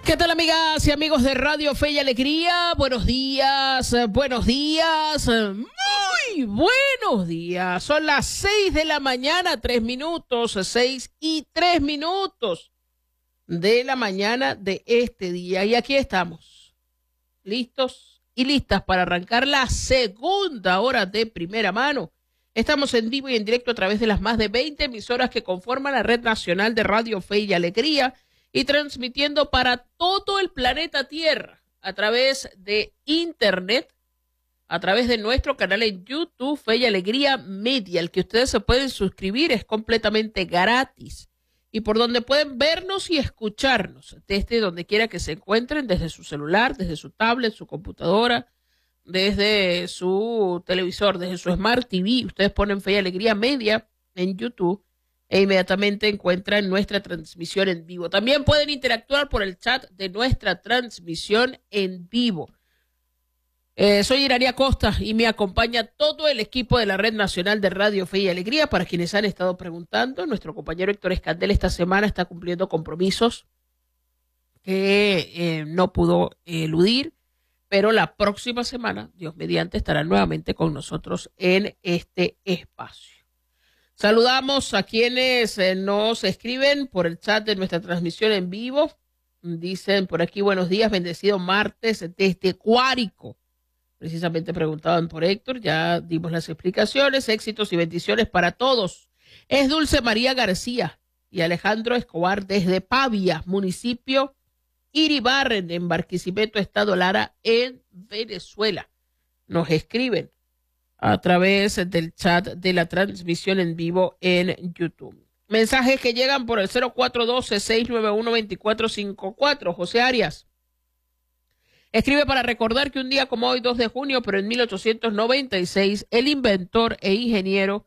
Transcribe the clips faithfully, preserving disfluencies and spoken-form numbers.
¿Qué tal, amigas y amigos de Radio Fe y Alegría? Buenos días, buenos días, muy buenos días. Son las seis de la mañana, tres minutos, seis y tres minutos de la mañana de este día. Y aquí estamos, listos y listas para arrancar la segunda hora de primera mano. Estamos en vivo y en directo a través de las más de veinte emisoras que conforman la Red Nacional de Radio Fe y Alegría, y transmitiendo para todo el planeta Tierra a través de Internet, a través de nuestro canal en YouTube, Fe y Alegría Media, el que ustedes se pueden suscribir, es completamente gratis, y por donde pueden vernos y escucharnos, desde donde quiera que se encuentren, desde su celular, desde su tablet, su computadora, desde su televisor, desde su Smart T V. Ustedes ponen Fe y Alegría Media en YouTube e inmediatamente encuentran nuestra transmisión en vivo. También pueden interactuar por el chat de nuestra transmisión en vivo. Eh, soy Irania Costa y me acompaña todo el equipo de la Red Nacional de Radio Fe y Alegría. Para quienes han estado preguntando, nuestro compañero Héctor Escandel esta semana está cumpliendo compromisos que eh, no pudo eh, eludir, pero la próxima semana, Dios mediante, estará nuevamente con nosotros en este espacio. Saludamos a quienes eh, nos escriben por el chat de nuestra transmisión en vivo. Dicen por aquí, buenos días, bendecido martes desde Cuárico. Precisamente preguntaban por Héctor, ya dimos las explicaciones. Éxitos y bendiciones para todos. Es Dulce María García y Alejandro Escobar desde Pavia, municipio Iribarren, en Barquisimeto, Estado Lara, en Venezuela. Nos escriben a través del chat de la transmisión en vivo en YouTube. Mensajes que llegan por el cero cuatro uno dos, seis nueve uno, dos cuatro cinco cuatro. José Arias escribe para recordar que un día como hoy, dos de junio, pero en mil ochocientos noventa y seis, el inventor e ingeniero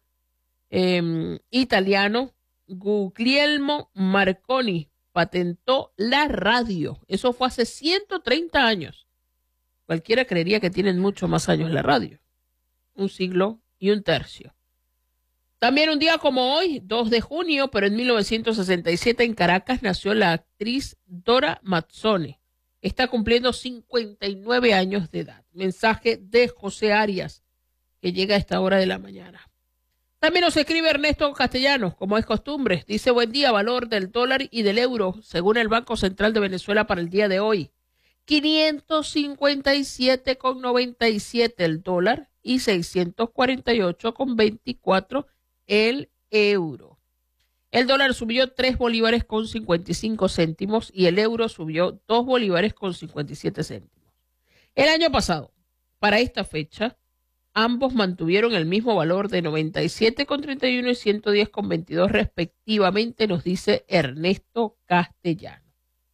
eh, italiano Guglielmo Marconi patentó la radio. Eso fue hace ciento treinta años. Cualquiera creería que tienen mucho más años la radio. Un siglo y un tercio. También un día como hoy, dos de junio, pero en mil novecientos sesenta y siete, en Caracas nació la actriz Dora Mazzone. Está cumpliendo cincuenta y nueve años de edad. Mensaje de José Arias, que llega a esta hora de la mañana. También nos escribe Ernesto Castellanos, como es costumbre. Dice, buen día, valor del dólar y del euro, según el Banco Central de Venezuela para el día de hoy. quinientos cincuenta y siete con noventa y siete el dólar y seiscientos cuarenta y ocho con veinticuatro el euro. El dólar subió tres bolívares con cincuenta y cinco céntimos y el euro subió dos bolívares con cincuenta y siete céntimos. El año pasado, para esta fecha, ambos mantuvieron el mismo valor de noventa y siete con treinta y uno y ciento diez con veintidós respectivamente, nos dice Ernesto Castellano.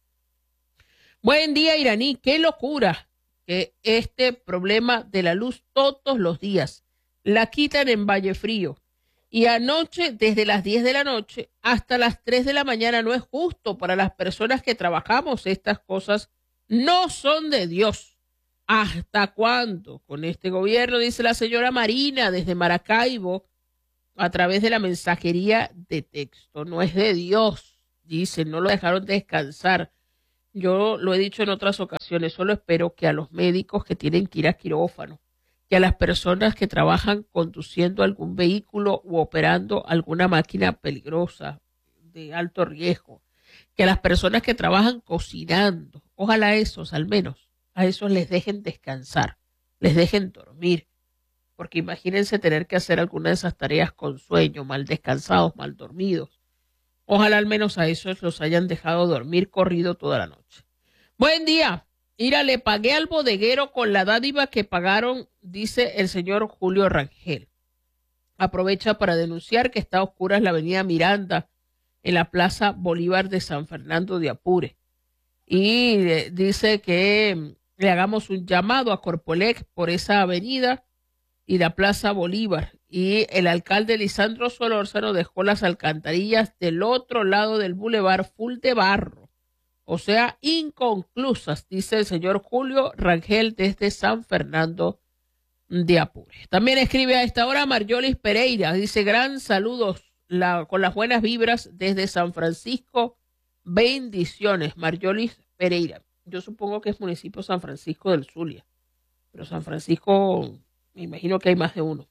Buen día, Iraní. Qué locura que este problema de la luz todos los días la quitan en Valle Frío. Y anoche, desde las diez de la noche hasta las tres de la mañana, no es justo para las personas que trabajamos. Estas cosas no son de Dios. ¿Hasta cuándo? Con este gobierno, dice la señora Marina desde Maracaibo, a través de la mensajería de texto. No es de Dios, dice, no lo dejaron descansar. Yo lo he dicho en otras ocasiones, solo espero que a los médicos que tienen que ir a quirófano, que a las personas que trabajan conduciendo algún vehículo u operando alguna máquina peligrosa de alto riesgo, que a las personas que trabajan cocinando, ojalá a esos al menos, a esos les dejen descansar, les dejen dormir, porque imagínense tener que hacer alguna de esas tareas con sueño, mal descansados, mal dormidos. Ojalá al menos a esos los hayan dejado dormir corrido toda la noche. Buen día. Mira, le pagué al bodeguero con la dádiva que pagaron, dice el señor Julio Rangel. Aprovecha para denunciar que está a oscuras la avenida Miranda en la Plaza Bolívar de San Fernando de Apure. Y eh, dice que le hagamos un llamado a Corpolec por esa avenida y la Plaza Bolívar. Y el alcalde Lisandro Solórzano dejó las alcantarillas del otro lado del bulevar full de barro, o sea, inconclusas, dice el señor Julio Rangel desde San Fernando de Apure. También escribe a esta hora Marjolis Pereira, dice gran saludos la, con las buenas vibras desde San Francisco, bendiciones. Marjolis Pereira. Yo supongo que es municipio San Francisco del Zulia, pero San Francisco, me imagino que hay más de uno.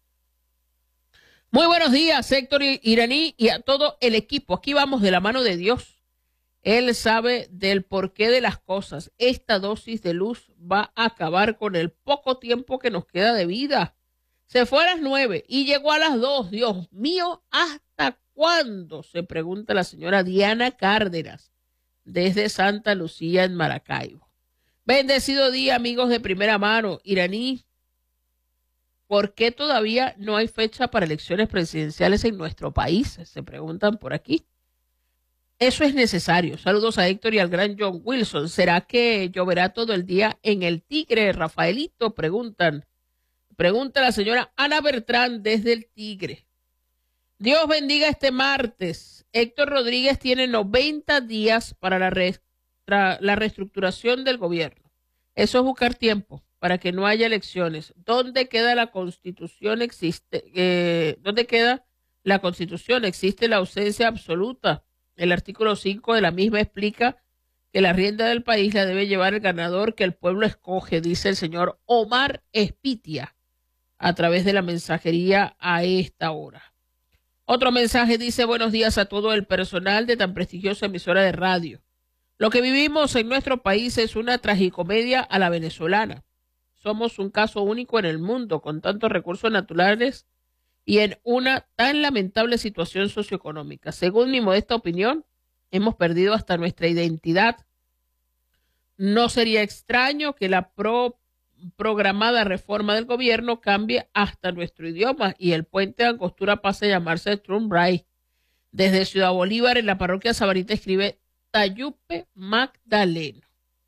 Muy buenos días, Héctor Iraní, y a todo el equipo. Aquí vamos de la mano de Dios. Él sabe del porqué de las cosas. Esta dosis de luz va a acabar con el poco tiempo que nos queda de vida. Se fue a las nueve y llegó a las dos. Dios mío, ¿hasta cuándo? Se pregunta la señora Diana Cárdenas, desde Santa Lucía, en Maracaibo. Bendecido día, amigos de primera mano. Iraní, ¿por qué todavía no hay fecha para elecciones presidenciales en nuestro país? Se preguntan por aquí. Eso es necesario. Saludos a Héctor y al gran John Wilson. ¿Será que lloverá todo el día en el Tigre, Rafaelito? Preguntan. Pregunta la señora Ana Bertrán desde el Tigre. Dios bendiga este martes. Héctor Rodríguez tiene noventa días para la, re, la reestructuración del gobierno. Eso es buscar tiempo para que no haya elecciones. ¿Dónde queda la Constitución? Existe, eh, ¿Dónde queda la Constitución? Existe la ausencia absoluta. El artículo cinco de la misma explica que la rienda del país la debe llevar el ganador que el pueblo escoge, dice el señor Omar Espitia a través de la mensajería a esta hora. Otro mensaje dice: buenos días a todo el personal de tan prestigiosa emisora de radio. Lo que vivimos en nuestro país es una tragicomedia a la venezolana. Somos un caso único en el mundo, con tantos recursos naturales y en una tan lamentable situación socioeconómica. Según mi modesta opinión, hemos perdido hasta nuestra identidad. No sería extraño que la pro, programada reforma del gobierno cambie hasta nuestro idioma y el puente de Angostura pase a llamarse Trumbray. Desde Ciudad Bolívar, en la parroquia Sabanita, escribe Tayupe Magdaleno.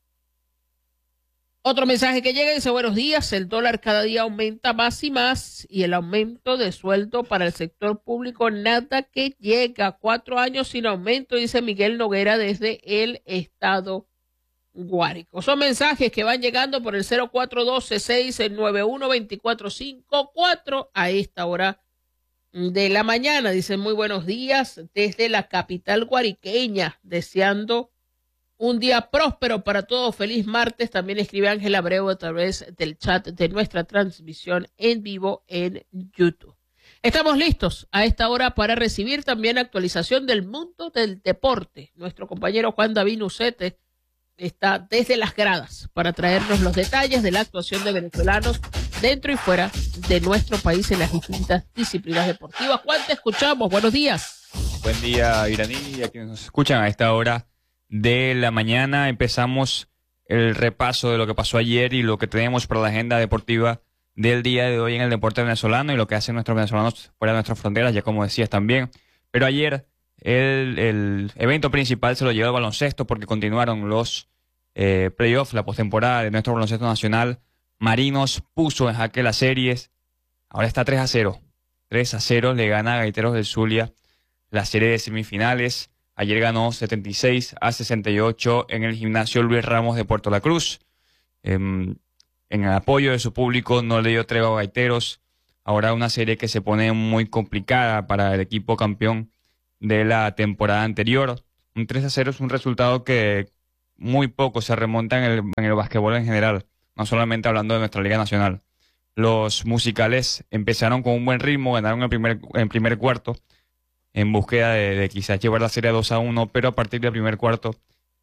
Otro mensaje que llega dice: buenos días, el dólar cada día aumenta más y más y el aumento de sueldo para el sector público nada que llega. Cuatro años sin aumento, dice Miguel Noguera desde el estado Guárico. Son mensajes que van llegando por el cero cuatro uno dos, seis nueve uno, dos cuatro cinco cuatro a esta hora de la mañana. Dicen: muy buenos días desde la capital guariqueña, deseando un día próspero para todos. Feliz martes. También escribe Ángel Abreu a través del chat de nuestra transmisión en vivo en YouTube. Estamos listos a esta hora para recibir también actualización del mundo del deporte. Nuestro compañero Juan David Nucete está desde las gradas para traernos los detalles de la actuación de venezolanos dentro y fuera de nuestro país en las distintas disciplinas deportivas. Juan, te escuchamos. Buenos días. Buen día, Iraní, y a quienes nos escuchan a esta hora de la mañana. Empezamos el repaso de lo que pasó ayer y lo que tenemos para la agenda deportiva del día de hoy en el deporte venezolano y lo que hacen nuestros venezolanos fuera de nuestras fronteras, ya como decías también. Pero ayer el, el evento principal se lo llevó el baloncesto porque continuaron los eh, playoffs, la postemporada de nuestro baloncesto nacional. Marinos puso en jaque las series. Ahora está tres a cero. tres a cero le gana a Gaiteros del Zulia la serie de semifinales. Ayer ganó setenta y seis a sesenta y ocho en el gimnasio Luis Ramos de Puerto La Cruz. Eh, en el apoyo de su público no le dio tregua a Gaiteros. Ahora una serie que se pone muy complicada para el equipo campeón de la temporada anterior. Un tres a cero es un resultado que muy poco se remonta en el, en el basquetbol en general, no solamente hablando de nuestra Liga Nacional. Los musicales empezaron con un buen ritmo, ganaron el primer, el primer cuarto, en búsqueda de, de quizás llevar la serie dos a uno, pero a partir del primer cuarto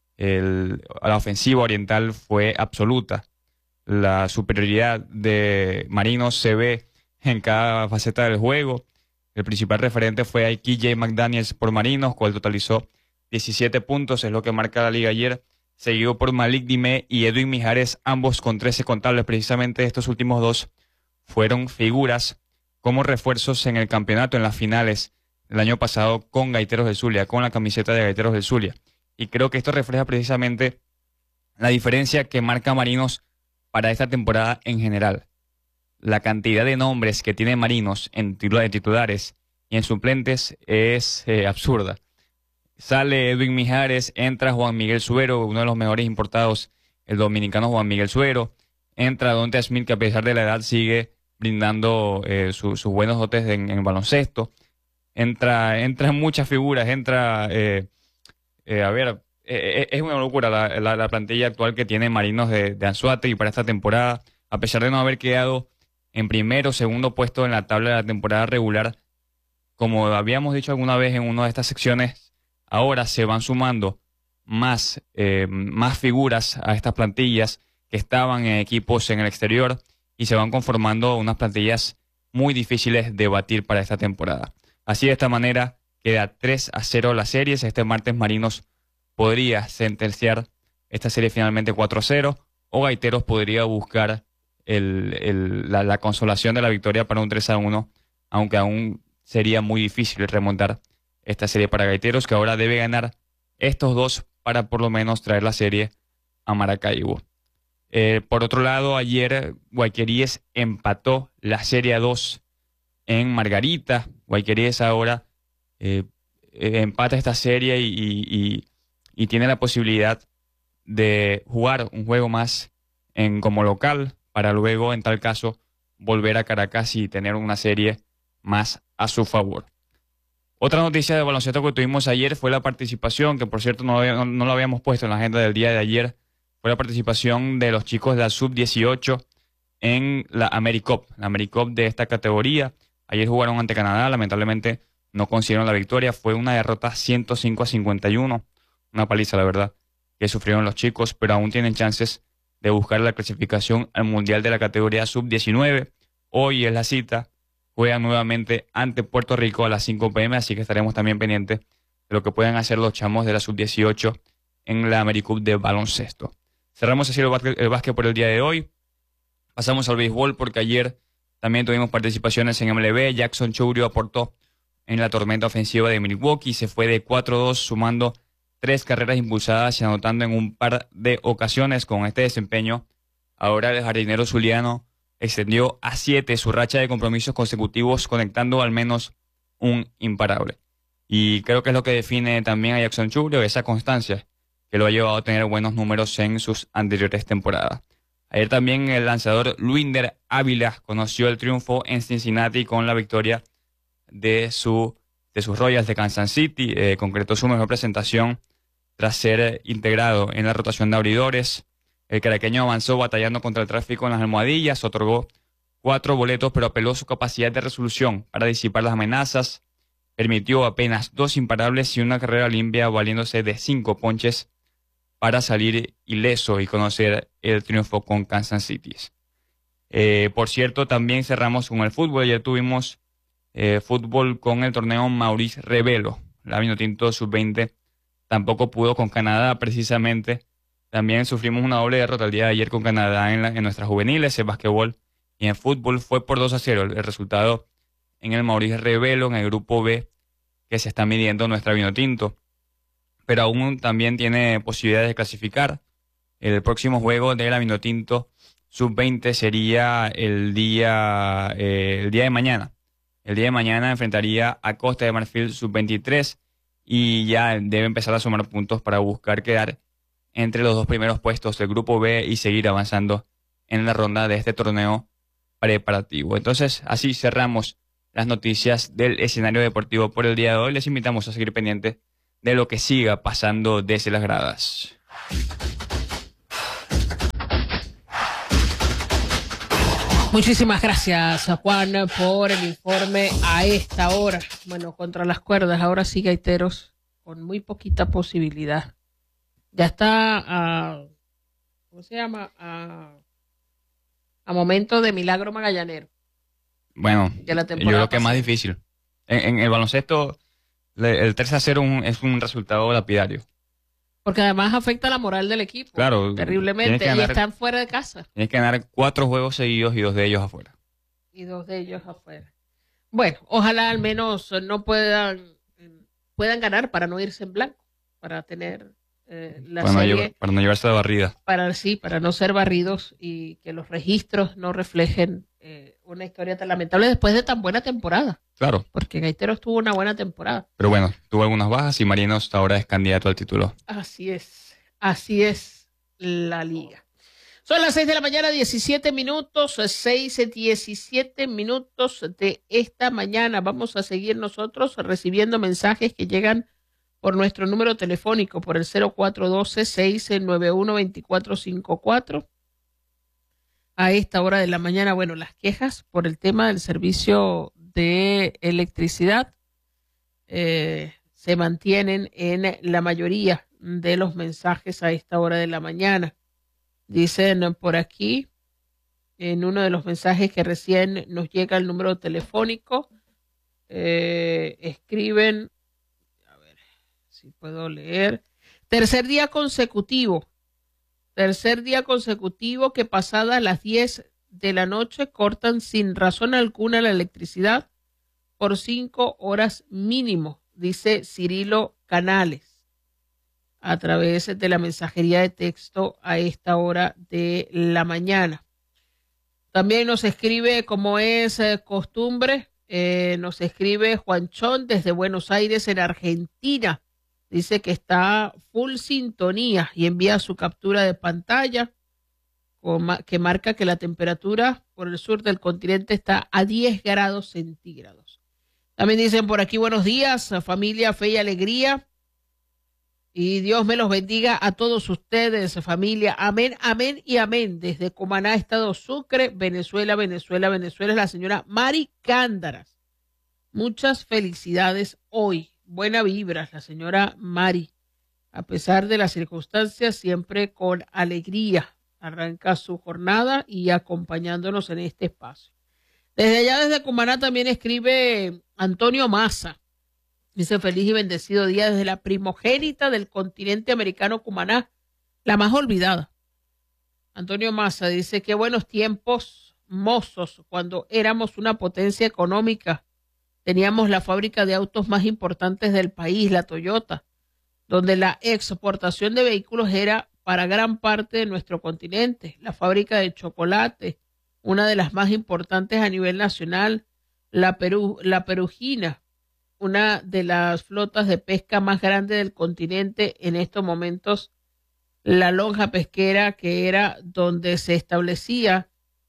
el, la ofensiva oriental fue absoluta. La superioridad de Marinos se ve en cada faceta del juego. El principal referente fue K J McDaniels por Marinos, cual totalizó diecisiete puntos, es lo que marca la liga ayer, seguido por Malik Dime y Edwin Mijares, ambos con trece contables. Precisamente estos últimos dos fueron figuras como refuerzos en el campeonato, en las finales el año pasado con Gaiteros del Zulia, con la camiseta de Gaiteros del Zulia. Y creo que esto refleja precisamente la diferencia que marca Marinos para esta temporada en general. La cantidad de nombres que tiene Marinos en titulares y en suplentes es eh, absurda. Sale Edwin Mijares, entra Juan Miguel Suero, uno de los mejores importados, el dominicano Juan Miguel Suero. Entra Donte Smith, que a pesar de la edad sigue brindando eh, su, sus buenos dotes en, en baloncesto. Entra, entran muchas figuras, entra, eh, eh, a ver, eh, es una locura la, la, la plantilla actual que tiene Marinos de, de Anzoátegui para esta temporada. A pesar de no haber quedado en primero o segundo puesto en la tabla de la temporada regular, como habíamos dicho alguna vez en una de estas secciones, ahora se van sumando más, eh, más figuras a estas plantillas que estaban en equipos en el exterior y se van conformando unas plantillas muy difíciles de batir para esta temporada. Así, de esta manera, queda tres a cero la serie. Este martes Marinos podría sentenciar esta serie finalmente cuatro a cero, o Gaiteros podría buscar el, el, la, la consolación de la victoria para un tres a uno, aunque aún sería muy difícil remontar esta serie para Gaiteros, que ahora debe ganar estos dos para por lo menos traer la serie a Maracaibo. Eh, por otro lado, ayer Guayqueríes empató la serie a dos en Margarita. Guayqueríes ahora eh, eh, empata esta serie y, y, y tiene la posibilidad de jugar un juego más en, como local, para luego, en tal caso, volver a Caracas y tener una serie más a su favor. Otra noticia de baloncesto que tuvimos ayer fue la participación, que por cierto no, había, no, no lo habíamos puesto en la agenda del día de ayer, fue la participación de los chicos de la sub dieciocho en la AmeriCup, la AmeriCup de esta categoría. Ayer jugaron ante Canadá, lamentablemente no consiguieron la victoria, fue una derrota ciento cinco a cincuenta y uno, una paliza la verdad que sufrieron los chicos, pero aún tienen chances de buscar la clasificación al Mundial de la categoría sub diecinueve. Hoy es la cita, juegan nuevamente ante Puerto Rico a las cinco p m, así que estaremos también pendientes de lo que puedan hacer los chamos de la sub dieciocho en la AmeriCup de baloncesto. Cerramos así el básquet, el básquet por el día de hoy. Pasamos al béisbol porque ayer también tuvimos participaciones en M L B. Jackson Chourio aportó en la tormenta ofensiva de Milwaukee, se fue de cuatro a dos sumando tres carreras impulsadas y anotando en un par de ocasiones. Con este desempeño, ahora el jardinero zuliano extendió a siete su racha de compromisos consecutivos, conectando al menos un imparable. Y creo que es lo que define también a Jackson Chourio, esa constancia que lo ha llevado a tener buenos números en sus anteriores temporadas. Ayer también el lanzador Luinder Ávila conoció el triunfo en Cincinnati con la victoria de, su, de sus Royals de Kansas City. Eh, concretó su mejor presentación tras ser integrado en la rotación de abridores. El caraqueño avanzó batallando contra el tráfico en las almohadillas, otorgó cuatro boletos, pero apeló su capacidad de resolución para disipar las amenazas. Permitió apenas dos imparables y una carrera limpia, valiéndose de cinco ponches para salir ileso y conocer el triunfo con Kansas City. Eh, por cierto, también cerramos con el fútbol. Ayer tuvimos eh, fútbol con el torneo Maurice Revelo. La Vinotinto sub veinte tampoco pudo con Canadá, precisamente. También sufrimos una doble derrota el día de ayer con Canadá en, la, en nuestras juveniles, en básquetbol y en fútbol. Fue por dos a cero el, el resultado en el Maurice Revelo, en el grupo B, que se está midiendo nuestra Vinotinto. Pero aún también tiene posibilidades de clasificar. El próximo juego de la Vinotinto sub veinte sería el día, eh, el día de mañana. El día de mañana enfrentaría a Costa de Marfil sub veintitrés y ya debe empezar a sumar puntos para buscar quedar entre los dos primeros puestos del grupo B y seguir avanzando en la ronda de este torneo preparativo. Entonces, así cerramos las noticias del escenario deportivo por el día de hoy. Les invitamos a seguir pendientes de lo que siga pasando desde las gradas. Muchísimas gracias, Juan, por el informe a esta hora. Bueno, contra las cuerdas, ahora sí Gaiteros, con muy poquita posibilidad. Ya está a, ¿cómo se llama? A, a momento de milagro magallanero. Bueno, de la temporada yo creo que es más difícil. En, en el baloncesto, el tres a cero un, es un resultado lapidario. Porque además afecta la moral del equipo. Claro. Terriblemente. Ganar, y están fuera de casa. Tienes que ganar cuatro juegos seguidos y dos de ellos afuera. Y dos de ellos afuera. Bueno, ojalá al menos no puedan, puedan ganar para no irse en blanco. Para tener eh, la para serie. No llevar, para no llevarse la barrida. Para, sí, para no ser barridos y que los registros no reflejen eh, una historia tan lamentable después de tan buena temporada. Claro. Porque Gaiteros tuvo una buena temporada. Pero bueno, tuvo algunas bajas y Marinos ahora es candidato al título. Así es, así es la liga. Son las seis de la mañana, diecisiete minutos, seis, diecisiete minutos de esta mañana. Vamos a seguir nosotros recibiendo mensajes que llegan por nuestro número telefónico, por el cero cuatro uno dos, seis nueve uno, dos cuatro cinco cuatro. A esta hora de la mañana, bueno, las quejas por el tema del servicio de electricidad eh, se mantienen en la mayoría de los mensajes a esta hora de la mañana. Dicen por aquí, en uno de los mensajes que recién nos llega el número telefónico, eh, escriben, a ver si puedo leer, tercer día consecutivo, tercer día consecutivo que pasadas las diez de la noche cortan sin razón alguna la electricidad por cinco horas mínimo, dice Cirilo Canales, a través de la mensajería de texto a esta hora de la mañana. También nos escribe, como es eh, costumbre, eh, nos escribe Juanchón desde Buenos Aires, en Argentina. Dice que está full sintonía y envía su captura de pantalla que marca que la temperatura por el sur del continente está a diez grados centígrados. También dicen por aquí, buenos días, familia, fe y alegría. Y Dios me los bendiga a todos ustedes, familia. Amén, amén y amén. Desde Cumaná, Estado Sucre, Venezuela, Venezuela, Venezuela, es la señora Mari Cándaras. Muchas felicidades hoy. Buena vibra, la señora Mari. A pesar de las circunstancias, siempre con alegría. Arranca su jornada y acompañándonos en este espacio. Desde allá, desde Cumaná, también escribe Antonio Massa. Dice, feliz y bendecido día desde la primogénita del continente americano, Cumaná, la más olvidada. Antonio Massa dice, qué buenos tiempos mozos cuando éramos una potencia económica. Teníamos la fábrica de autos más importantes del país, la Toyota, donde la exportación de vehículos era para gran parte de nuestro continente. La fábrica de chocolate, una de las más importantes a nivel nacional, la, Perú, la Perugina, una de las flotas de pesca más grandes del continente en estos momentos, la lonja pesquera, que era donde se establecía,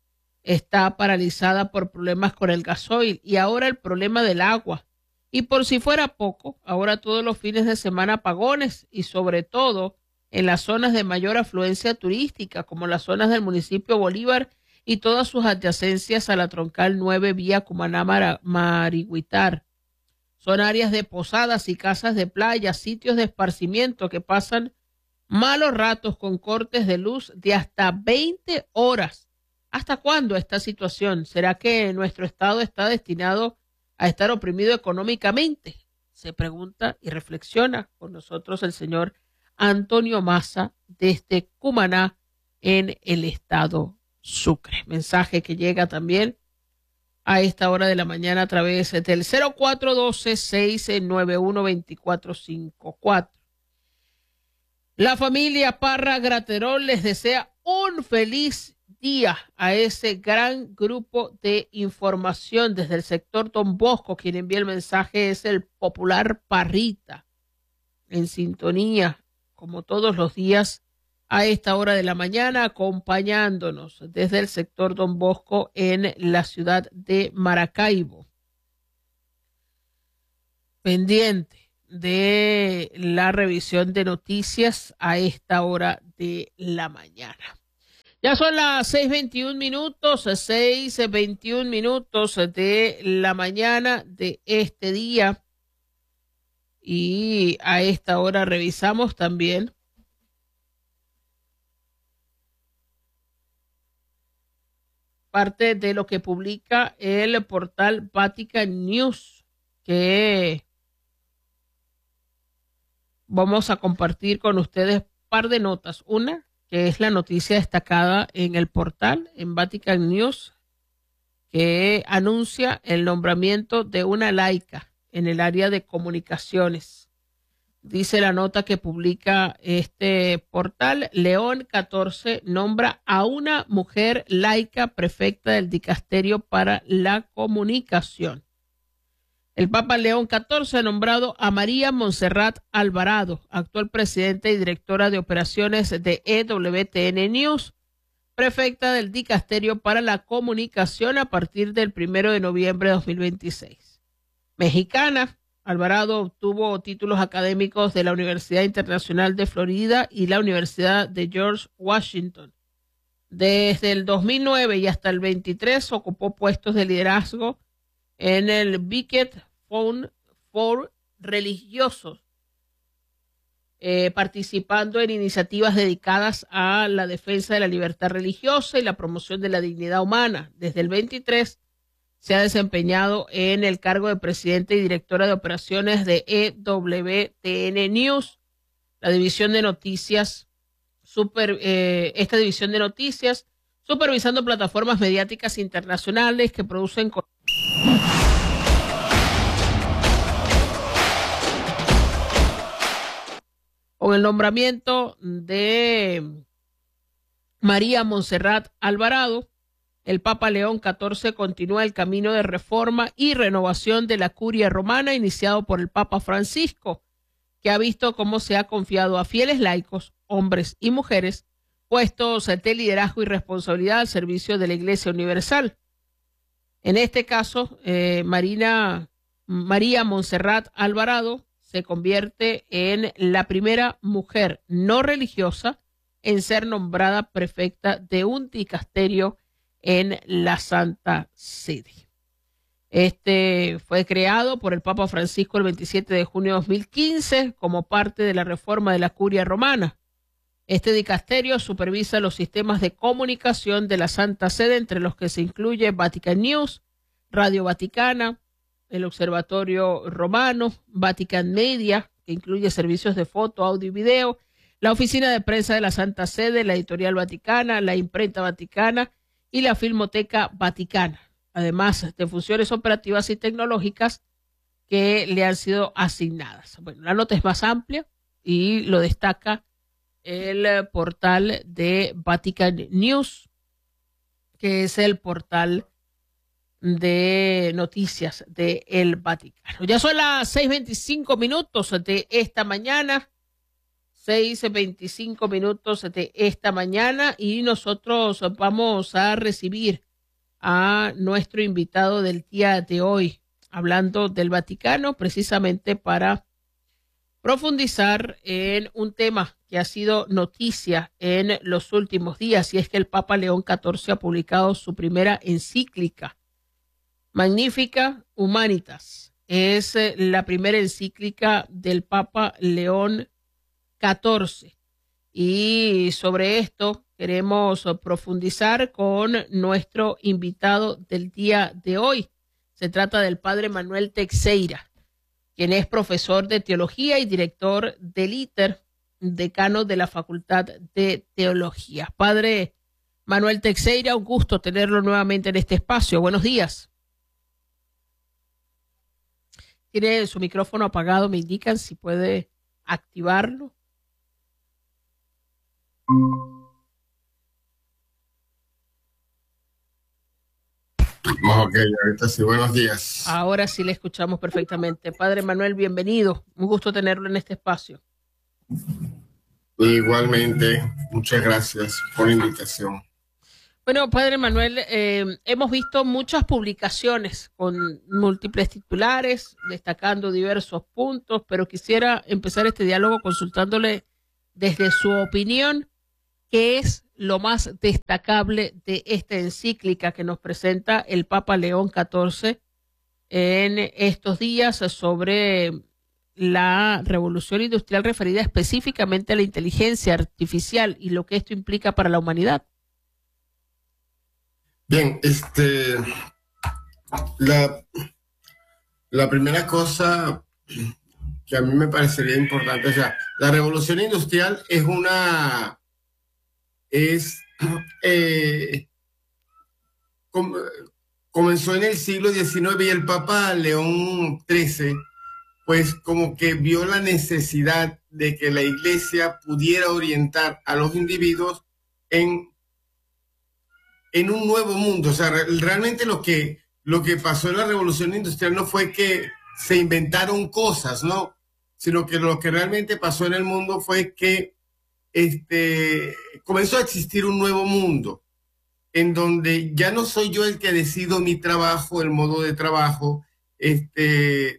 está paralizada por problemas con el gasoil y ahora el problema del agua. Y por si fuera poco, ahora todos los fines de semana apagones y sobre todo en las zonas de mayor afluencia turística, como las zonas del municipio Bolívar y todas sus adyacencias a la troncal nueve vía Cumaná-Marigüitar. Son áreas de posadas y casas de playa, sitios de esparcimiento que pasan malos ratos con cortes de luz de hasta veinte horas. ¿Hasta cuándo esta situación? ¿Será que nuestro estado está destinado a estar oprimido económicamente? Se pregunta y reflexiona con nosotros el señor Antonio Massa desde Cumaná, en el estado Sucre. Mensaje que llega también a esta hora de la mañana a través del cero cuatro uno dos, seis nueve uno, dos cuatro cinco cuatro. La familia Parra Graterol les desea un feliz día a ese gran grupo de información desde el sector Don Bosco. Quien envía el mensaje es el popular Parrita, en sintonía como todos los días a esta hora de la mañana, acompañándonos desde el sector Don Bosco en la ciudad de Maracaibo. Pendiente de la revisión de noticias a esta hora de la mañana. Ya son las seis veintiún minutos, seis veintiún minutos de la mañana de este día. Y a esta hora revisamos también parte de lo que publica el portal Vatican News, que vamos a compartir con ustedes un par de notas. Una, que es la noticia destacada en el portal, en Vatican News, que anuncia el nombramiento de una laica en el área de comunicaciones. Dice la nota que publica este portal, León catorce nombra a una mujer laica prefecta del Dicasterio para la Comunicación. El Papa León catorce ha nombrado a María Montserrat Alvarado, actual presidenta y directora de operaciones de E W T N News, prefecta del Dicasterio para la Comunicación a partir del primero de noviembre de dos mil veintiséis. Mexicana, Alvarado obtuvo títulos académicos de la Universidad Internacional de Florida y la Universidad de George Washington. Desde el dos mil nueve y hasta el veintitrés ocupó puestos de liderazgo en el Becket Fund for Religiosos, eh, participando en iniciativas dedicadas a la defensa de la libertad religiosa y la promoción de la dignidad humana. Desde el veintitrés se ha desempeñado en el cargo de presidente y directora de operaciones de E W T N News, la división de noticias, super, eh, esta división de noticias, supervisando plataformas mediáticas internacionales que producen con el nombramiento de María Montserrat Alvarado. El Papa León catorce continúa el camino de reforma y renovación de la curia romana iniciado por el Papa Francisco, que ha visto cómo se ha confiado a fieles laicos, hombres y mujeres, puestos de liderazgo y responsabilidad al servicio de la Iglesia Universal. En este caso, eh, Marina, María Montserrat Alvarado se convierte en la primera mujer no religiosa en ser nombrada prefecta de un dicasterio en la Santa Sede. Este fue creado por el Papa Francisco el veintisiete de junio de dos mil quince como parte de la reforma de la curia romana. Este dicasterio supervisa los sistemas de comunicación de la Santa Sede, entre los que se incluye Vatican News, Radio Vaticana, el Observatorio Romano, Vatican Media, que incluye servicios de foto, audio y video, la Oficina de Prensa de la Santa Sede, la Editorial Vaticana, la Imprenta Vaticana y la Filmoteca Vaticana, además de funciones operativas y tecnológicas que le han sido asignadas. Bueno, la nota es más amplia y lo destaca el portal de Vatican News, que es el portal de noticias de el Vaticano. Ya son las seis veinticinco minutos de esta mañana, seis veinticinco minutos de esta mañana, y nosotros vamos a recibir a nuestro invitado del día de hoy, hablando del Vaticano, precisamente para profundizar en un tema que ha sido noticia en los últimos días, y es que el Papa León catorce ha publicado su primera encíclica, Magnificat Humanitas. Es la primera encíclica del Papa León catorce. Y sobre esto queremos profundizar con nuestro invitado del día de hoy. Se trata del padre Manuel Teixeira, quien es profesor de teología y director del I T E R, decano de la Facultad de Teología. Padre Manuel Teixeira, un gusto tenerlo nuevamente en este espacio. Buenos días. Tiene su micrófono apagado, me indican si puede activarlo. Ok, ahorita sí, buenos días. Ahora sí le escuchamos perfectamente. Padre Manuel, bienvenido. Un gusto tenerlo en este espacio. Igualmente, muchas gracias por la invitación. Bueno, Padre Manuel, eh, hemos visto muchas publicaciones con múltiples titulares, destacando diversos puntos, pero quisiera empezar este diálogo consultándole desde su opinión, ¿qué es lo más destacable de esta encíclica que nos presenta el Papa León catorce en estos días sobre la revolución industrial referida específicamente a la inteligencia artificial y lo que esto implica para la humanidad? Bien, este, la, la primera cosa que a mí me parecería importante, o sea, la revolución industrial es una, es, eh, com, comenzó en el siglo diecinueve y el Papa León trece, pues como que vio la necesidad de que la Iglesia pudiera orientar a los individuos en en un nuevo mundo. O sea, realmente lo que, lo que pasó en la revolución industrial no fue que se inventaron cosas, ¿no? Sino que lo que realmente pasó en el mundo fue que este, comenzó a existir un nuevo mundo en donde ya no soy yo el que decido mi trabajo, el modo de trabajo, este,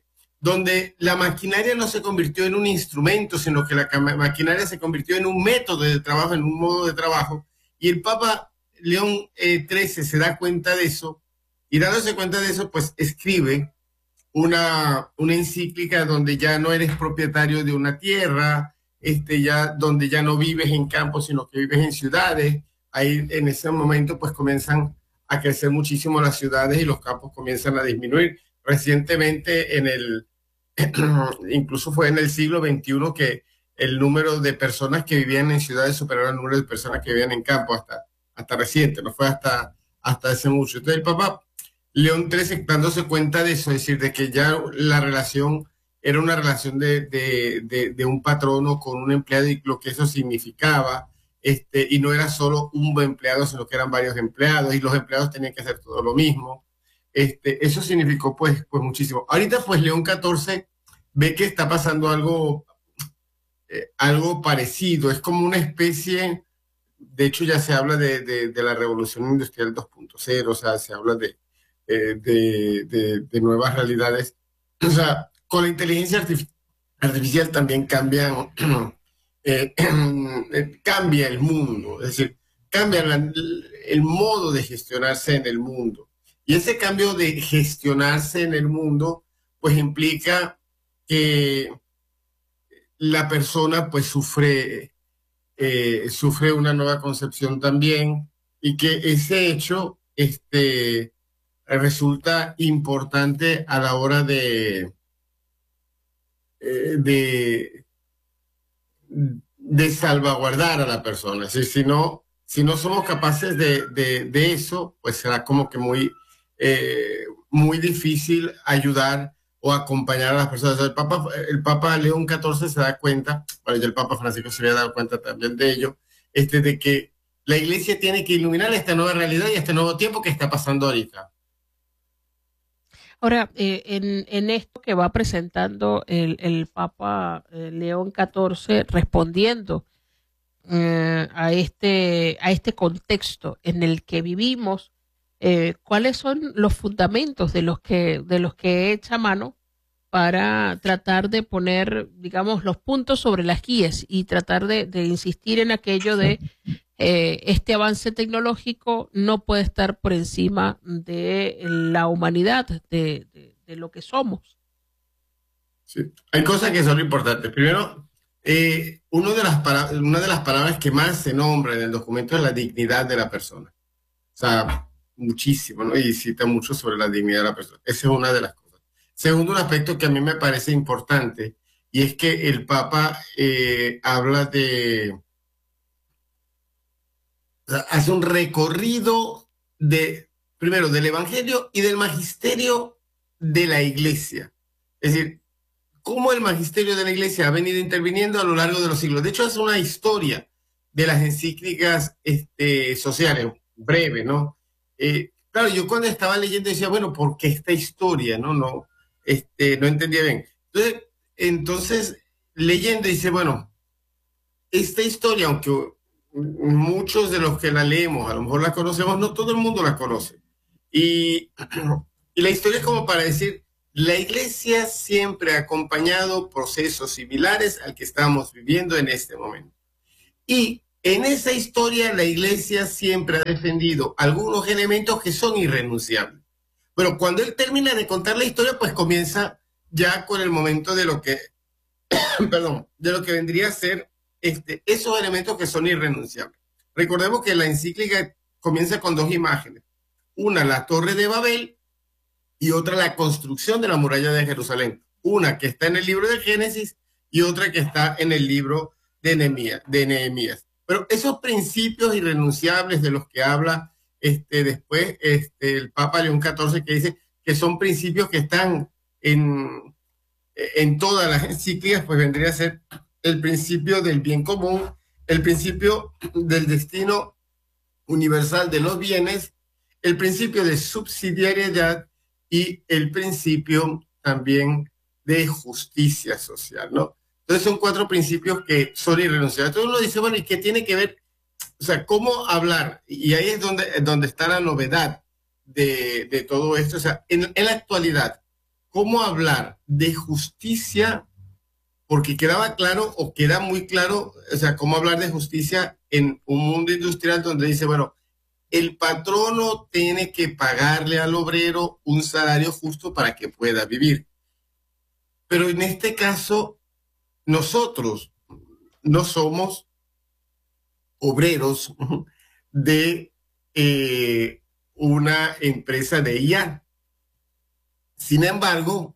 donde la maquinaria no se convirtió en un instrumento, sino que la maquinaria se convirtió en un método de trabajo, en un modo de trabajo. Y el Papa León eh, trece se da cuenta de eso, y dándose cuenta de eso, pues escribe una, una encíclica donde ya no eres propietario de una tierra, este, ya, donde ya no vives en campos, sino que vives en ciudades. Ahí en ese momento pues comienzan a crecer muchísimo las ciudades y los campos comienzan a disminuir. Recientemente en el incluso fue en el siglo veintiuno que el número de personas que vivían en ciudades superaba el número de personas que vivían en campo, hasta, hasta reciente, no fue hasta, hasta hace mucho. Entonces el Papa León trece, dándose cuenta de eso, es decir, de que ya la relación era una relación de, de, de, de un patrono con un empleado y lo que eso significaba, este, y no era solo un empleado, sino que eran varios empleados y los empleados tenían que hacer todo lo mismo. Este, eso significó pues, pues muchísimo. Ahorita pues León catorce ve que está pasando algo, eh, algo parecido. Es como una especie, de hecho ya se habla de, de, de la revolución industrial dos punto cero, o sea, se habla de, eh, de, de, de nuevas realidades. O sea, con la inteligencia artific artificial también cambian, eh, eh, cambia el mundo, es decir, cambia la, el modo de gestionarse en el mundo. Y ese cambio de gestionarse en el mundo, pues implica que la persona pues sufre, eh, sufre una nueva concepción también, y que ese hecho este, resulta importante a la hora de, eh, de, de salvaguardar a la persona. Es decir, si no, si no somos capaces de, de, de eso, pues será como que muy... Eh, muy difícil ayudar o acompañar a las personas. El Papa, el Papa León catorce se da cuenta, bueno, y el Papa Francisco se había dado cuenta también de ello, este, de que la Iglesia tiene que iluminar esta nueva realidad y este nuevo tiempo que está pasando ahorita. Ahora, eh, en, en esto que va presentando el, el Papa eh, León catorce, respondiendo eh, a, este, a este contexto en el que vivimos, Eh, ¿cuáles son los fundamentos de los que de los que echa mano para tratar de poner, digamos, los puntos sobre las guías y tratar de, de insistir en aquello de eh, este avance tecnológico no puede estar por encima de la humanidad, de, de, de lo que somos? Sí. Hay cosas que son importantes. Primero, eh, uno de las una de las palabras que más se nombra en el documento es la dignidad de la persona. O sea, muchísimo, ¿no? Y cita mucho sobre la dignidad de la persona. Esa es una de las cosas. Segundo, un aspecto que a mí me parece importante, y es que el Papa eh, habla de... O sea, hace un recorrido de, primero, del Evangelio y del magisterio de la Iglesia. Es decir, cómo el magisterio de la Iglesia ha venido interviniendo a lo largo de los siglos. De hecho, hace una historia de las encíclicas este, sociales, breve, ¿no? Eh, claro, yo cuando estaba leyendo decía, bueno, ¿por qué esta historia? No, no, este, no entendía bien. Entonces, entonces, leyendo dice, bueno, esta historia, aunque muchos de los que la leemos a lo mejor la conocemos, no todo el mundo la conoce. Y, y la historia es como para decir, la Iglesia siempre ha acompañado procesos similares al que estamos viviendo en este momento. Y en esa historia la Iglesia siempre ha defendido algunos elementos que son irrenunciables. Pero cuando él termina de contar la historia, pues comienza ya con el momento de lo que, perdón, de lo que vendría a ser este, esos elementos que son irrenunciables. Recordemos que la encíclica comienza con dos imágenes. Una, la Torre de Babel, y otra, la construcción de la muralla de Jerusalén. Una que está en el libro de Génesis y otra que está en el libro de Nehemías. De Nehemías. Pero esos principios irrenunciables de los que habla este, después este, el Papa León catorce, que dice que son principios que están en, en todas las encíclicas, pues vendría a ser el principio del bien común, el principio del destino universal de los bienes, el principio de subsidiariedad y el principio también de justicia social, ¿no? Entonces son cuatro principios que son irrenunciables. Entonces uno dice, bueno, ¿y qué tiene que ver? O sea, ¿cómo hablar? Y ahí es donde, donde está la novedad de, de todo esto. O sea, en, en la actualidad, cómo hablar de justicia, porque quedaba claro o queda muy claro, o sea, cómo hablar de justicia en un mundo industrial donde dice, bueno, el patrono tiene que pagarle al obrero un salario justo para que pueda vivir. Pero en este caso, nosotros no somos obreros de eh, una empresa de I A. Sin embargo,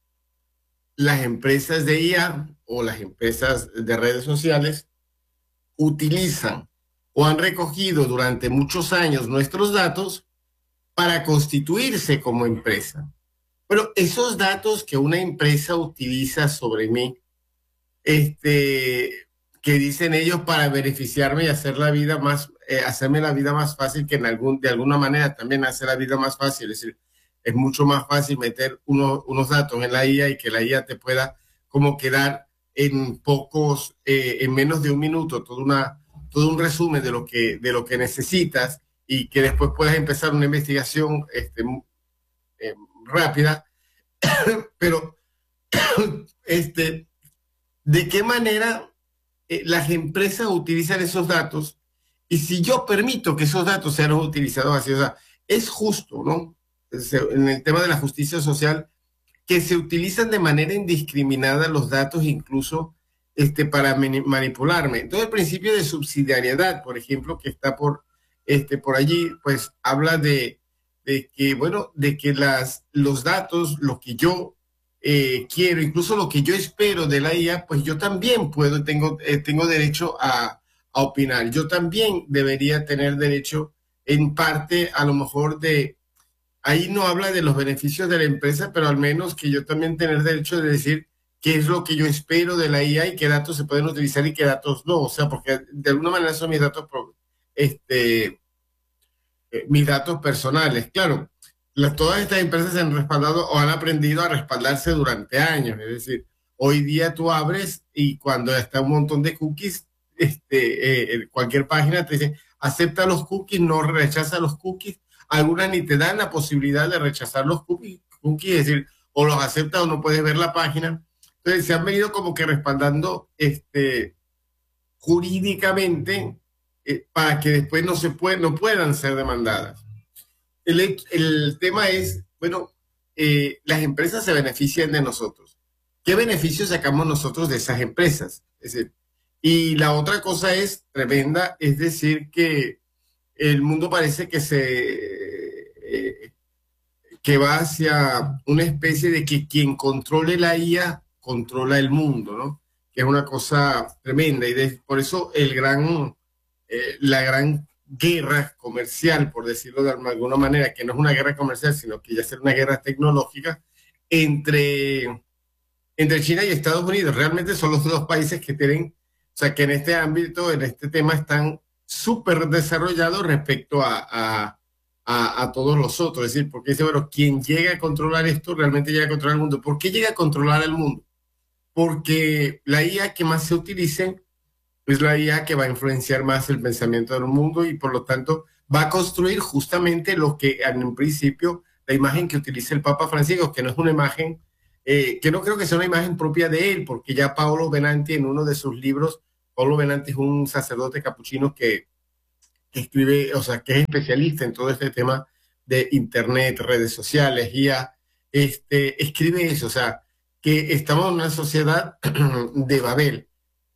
las empresas de I A o las empresas de redes sociales utilizan o han recogido durante muchos años nuestros datos para constituirse como empresa. Pero esos datos que una empresa utiliza sobre mí, este, que dicen ellos para beneficiarme y hacer la vida más, eh, hacerme la vida más fácil, que en algún, de alguna manera también hace la vida más fácil, es decir, es mucho más fácil meter uno, unos datos en la I A y que la I A te pueda como quedar en pocos, eh, en menos de un minuto, toda una, todo un resumen de lo que, de lo que necesitas y que después puedas empezar una investigación este, eh, rápida. Pero, este, ¿de qué manera eh, las empresas utilizan esos datos? Y si yo permito que esos datos sean utilizados así, o sea, es justo, ¿no? En el tema de la justicia social, que se utilizan de manera indiscriminada los datos incluso este, para manipularme. Entonces el principio de subsidiariedad, por ejemplo, que está por, este, por allí, pues habla de, de que, bueno, de que las, los datos, lo que yo eh, quiero, incluso lo que yo espero de la I A, pues yo también puedo, tengo, eh, tengo derecho a, a opinar. Yo también debería tener derecho en parte, a lo mejor de... Ahí no habla de los beneficios de la empresa, pero al menos que yo también tener derecho de decir qué es lo que yo espero de la I A y qué datos se pueden utilizar y qué datos no. O sea, porque de alguna manera son mis datos, este, eh, mis datos personales. Claro, las, todas estas empresas se han respaldado o han aprendido a respaldarse durante años. Es decir, hoy día tú abres y cuando está un montón de cookies, este, eh, cualquier página te dice, acepta los cookies, no rechaza los cookies. Algunas ni te dan la posibilidad de rechazar los cookies, cookies, es decir, o los aceptas o no puedes ver la página. Entonces se han venido como que respaldando este, jurídicamente eh, para que después no, se puede, no puedan ser demandadas. El, el tema es, bueno, eh, las empresas se benefician de nosotros. ¿Qué beneficios sacamos nosotros de esas empresas? Es decir, y la otra cosa es tremenda, es decir, que el mundo parece que se eh, que va hacia una especie de que quien controle la I A controla el mundo, ¿no? Que es una cosa tremenda y de, por eso el gran eh, la gran guerra comercial, por decirlo de alguna manera, que no es una guerra comercial, sino que ya es una guerra tecnológica entre entre China y Estados Unidos. Realmente son los dos países que tienen, o sea, que en este ámbito, en este tema están súper desarrollado respecto a, a, a, a todos los otros. Es decir, porque dice, bueno, quien llega a controlar esto realmente llega a controlar el mundo. ¿Por qué llega a controlar el mundo? Porque la I A que más se utilice es la I A que va a influenciar más el pensamiento del mundo y por lo tanto va a construir justamente lo que en un principio, la imagen que utiliza el Papa Francisco, que no es una imagen, eh, que no creo que sea una imagen propia de él, porque ya Paolo Benanti en uno de sus libros, Paolo Benanti es un sacerdote capuchino que, que escribe, o sea, que es especialista en todo este tema de internet, redes sociales, I A, este, escribe eso, o sea, que estamos en una sociedad de Babel.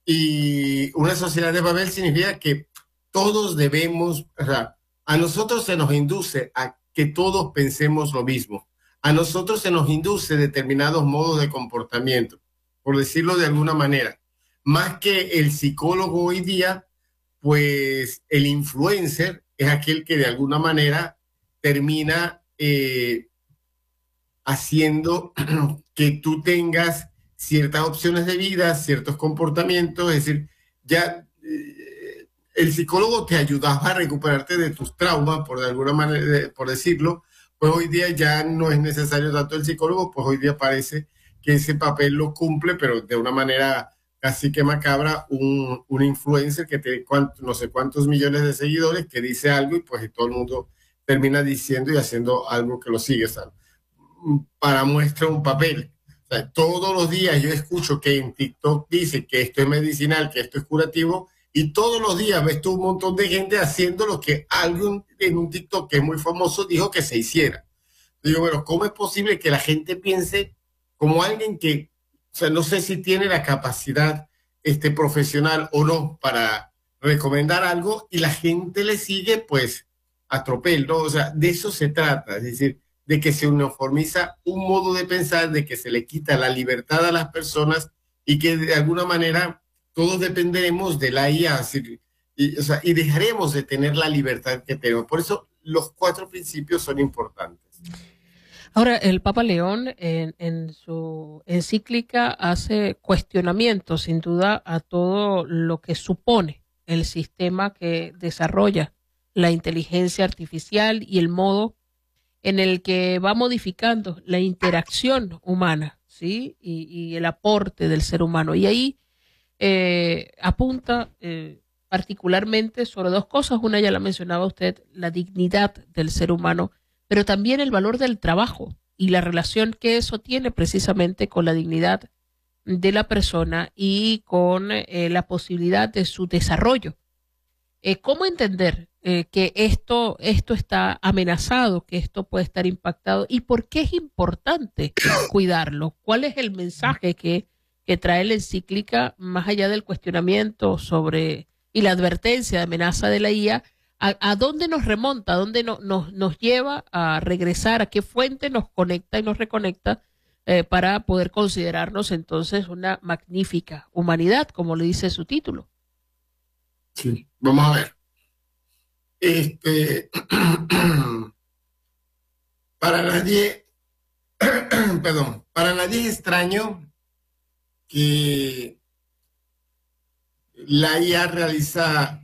Y una sociedad de Babel significa que todos debemos, o sea, a nosotros se nos induce a que todos pensemos lo mismo. A nosotros se nos induce determinados modos de comportamiento, por decirlo de alguna manera. Más que el psicólogo hoy día, pues el influencer es aquel que de alguna manera termina eh, haciendo que tú tengas ciertas opciones de vida, ciertos comportamientos. Es decir, ya eh, el psicólogo te ayudaba a recuperarte de tus traumas, por de alguna manera, por decirlo, pues hoy día ya no es necesario tanto el psicólogo, pues hoy día parece que ese papel lo cumple, pero de una manera casi que macabra, un, un influencer que tiene cuánto, no sé cuántos millones de seguidores, que dice algo y pues todo el mundo termina diciendo y haciendo algo que lo sigue, ¿sabes? para muestra un papel. O sea, todos los días yo escucho que en TikTok dice que esto es medicinal, que esto es curativo, y todos los días ves tú un montón de gente haciendo lo que alguien en un TikTok que es muy famoso dijo que se hiciera. Digo, bueno, ¿cómo es posible que la gente piense como alguien que, o sea, no sé si tiene la capacidad este, profesional o no para recomendar algo y la gente le sigue pues a tropel, ¿no? O sea, de eso se trata, es decir, de que se uniformiza un modo de pensar, de que se le quita la libertad a las personas y que de alguna manera todos dependeremos de la I A, y, o sea, y dejaremos de tener la libertad que tenemos. Por eso los cuatro principios son importantes. Ahora, el Papa León en, en su encíclica hace cuestionamientos, sin duda, a todo lo que supone el sistema que desarrolla la inteligencia artificial y el modo en el que va modificando la interacción humana, ¿sí? Y, y el aporte del ser humano. Y ahí eh, apunta eh, particularmente sobre dos cosas. Una ya la mencionaba usted, la dignidad del ser humano, pero también el valor del trabajo y la relación que eso tiene precisamente con la dignidad de la persona y con eh, la posibilidad de su desarrollo. Eh, ¿Cómo entender eh, que esto, esto está amenazado, que esto puede estar impactado y por qué es importante cuidarlo? ¿Cuál es el mensaje que, que trae la encíclica más allá del cuestionamiento sobre y la advertencia de amenaza de la I A? ¿A, a dónde nos remonta? ¿A dónde no, nos, nos lleva a regresar? ¿A qué fuente nos conecta y nos reconecta eh, para poder considerarnos entonces una magnífica humanidad, como le dice su título? Sí, vamos a ver. Este, para nadie, perdón, para nadie es extraño que la I A realiza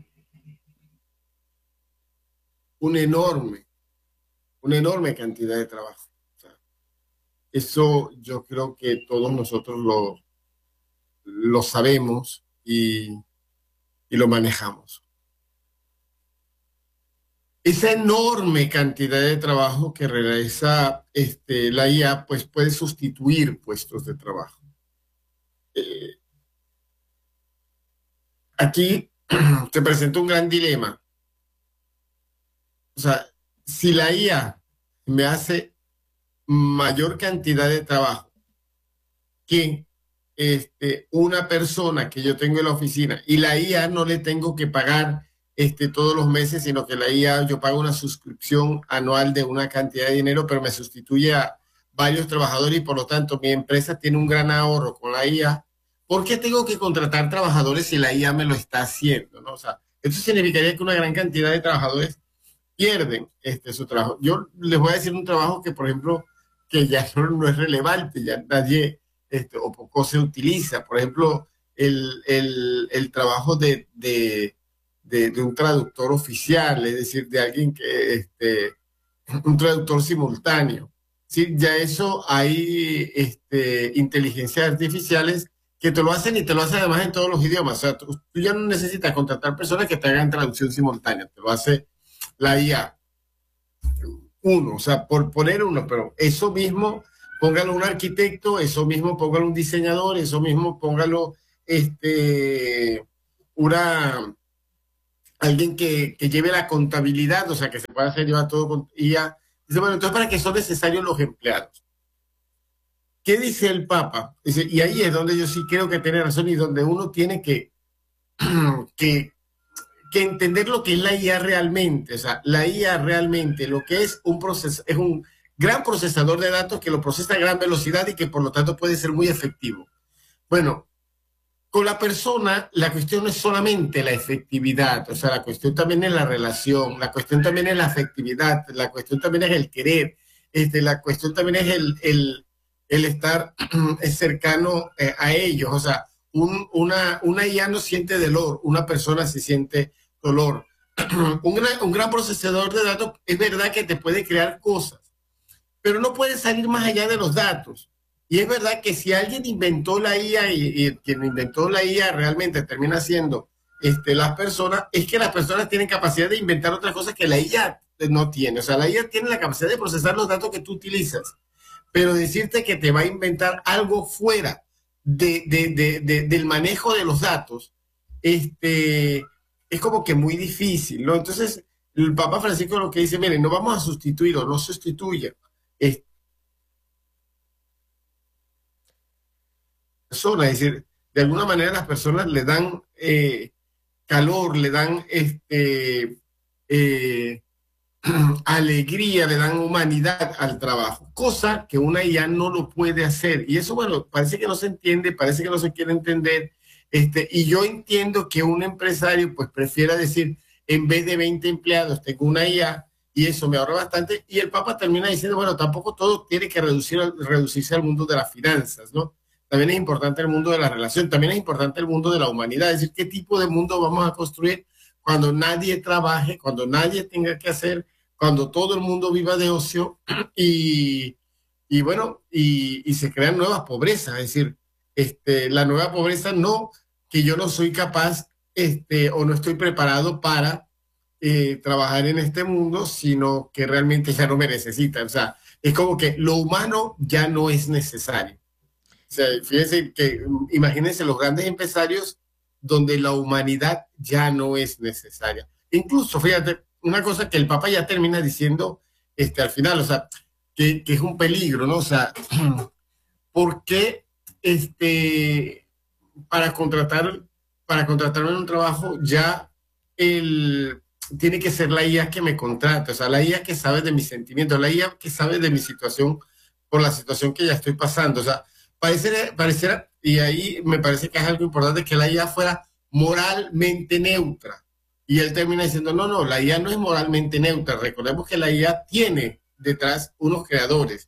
una enorme, una enorme cantidad de trabajo. O sea, eso yo creo que todos nosotros lo, lo sabemos y, y lo manejamos. Esa enorme cantidad de trabajo que realiza este, la I A, pues puede sustituir puestos de trabajo. Eh, aquí se presenta un gran dilema. O sea, si la I A me hace mayor cantidad de trabajo que este, una persona que yo tengo en la oficina y la I A no le tengo que pagar este, todos los meses, sino que la I A yo pago una suscripción anual de una cantidad de dinero, pero me sustituye a varios trabajadores y por lo tanto mi empresa tiene un gran ahorro con la I A. ¿Por qué tengo que contratar trabajadores si la I A me lo está haciendo, ¿no? O sea, eso significaría que una gran cantidad de trabajadores pierden este, su trabajo. Yo les voy a decir un trabajo que, por ejemplo, que ya no, no es relevante, ya nadie este, o poco se utiliza. Por ejemplo, el, el, el trabajo de, de, de, de un traductor oficial, es decir, de alguien que, este, un traductor simultáneo. ¿Sí? Ya eso hay este, inteligencias artificiales que te lo hacen y te lo hacen además en todos los idiomas. O sea, tú, tú ya no necesitas contratar personas que te hagan traducción simultánea, te lo hace la I A. Uno, o sea, por poner uno, pero eso mismo, póngalo un arquitecto, eso mismo, póngalo un diseñador, eso mismo, póngalo este, una, alguien que, que lleve la contabilidad, o sea, que se pueda hacer llevar todo con I A. Dice, bueno, entonces, ¿para qué son necesarios los empleados? ¿Qué dice el Papa? Dice, y ahí es donde yo sí creo que tiene razón y donde uno tiene que, que que entender lo que es la I A realmente. O sea, la I A realmente lo que es un proceso, es un gran procesador de datos que lo procesa a gran velocidad y que por lo tanto puede ser muy efectivo. Bueno, con la persona la cuestión no es solamente la efectividad, o sea, la cuestión también es la relación, la cuestión también es la afectividad, la cuestión también es el querer, este, la cuestión también es el, el, el estar cercano eh, a ellos. O sea, un, una, una I A no siente dolor, una persona se siente dolor. Un gran, un gran procesador de datos es verdad que te puede crear cosas, pero no puede salir más allá de los datos. Y es verdad que si alguien inventó la I A y, y quien inventó la I A realmente termina siendo este, las personas, es que las personas tienen capacidad de inventar otras cosas que la I A no tiene. O sea, la I A tiene la capacidad de procesar los datos que tú utilizas, pero decirte que te va a inventar algo fuera de, de, de, de, del manejo de los datos, este, es como que muy difícil, ¿no? Entonces, el Papa Francisco lo que dice, miren, no vamos a sustituir o no sustituyan esta persona, es decir, de alguna manera las personas le dan eh, calor, le dan este, eh, alegría, le dan humanidad al trabajo, cosa que una I A no lo puede hacer. Y eso, bueno, parece que no se entiende, parece que no se quiere entender. Este, y yo entiendo que un empresario pues prefiera decir, en vez de veinte empleados, tengo una I A, y eso me ahorra bastante. Y el Papa termina diciendo, bueno, tampoco todo tiene que reducir, reducirse al mundo de las finanzas, ¿no? También es importante el mundo de la relación, también es importante el mundo de la humanidad, es decir, qué tipo de mundo vamos a construir cuando nadie trabaje, cuando nadie tenga que hacer, cuando todo el mundo viva de ocio y, y bueno, y, y se crean nuevas pobrezas, es decir, este, la nueva pobreza no que yo no soy capaz este, o no estoy preparado para eh, trabajar en este mundo, sino que realmente ya no me necesita. O sea, es como que lo humano ya no es necesario. O sea, fíjense que, imagínense los grandes empresarios donde la humanidad ya no es necesaria. Incluso, fíjate, una cosa que el Papa ya termina diciendo este, al final, o sea, que, que es un peligro, ¿no? O sea, ¿por qué este, para contratar, para contratarme en un trabajo ya el, tiene que ser la I A que me contrate? O sea, la I A que sabe de mis sentimientos, la I A que sabe de mi situación por la situación que ya estoy pasando. O sea, pareciera, pareciera, y ahí me parece que es algo importante, que la I A fuera moralmente neutra. Y él termina diciendo, no, no, la I A no es moralmente neutra. Recordemos que la I A tiene detrás unos creadores.